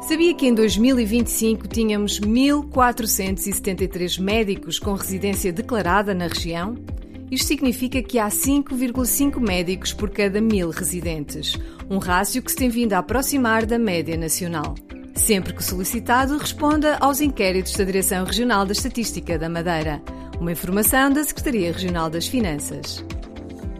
Sabia que em 2025 tínhamos 1.473 médicos com residência declarada na região? Isto significa que há 5,5 médicos por cada 1.000 residentes, um rácio que se tem vindo a aproximar da média nacional. Sempre que solicitado, responda aos inquéritos da Direção Regional da Estatística da Madeira. Uma informação da Secretaria Regional das Finanças.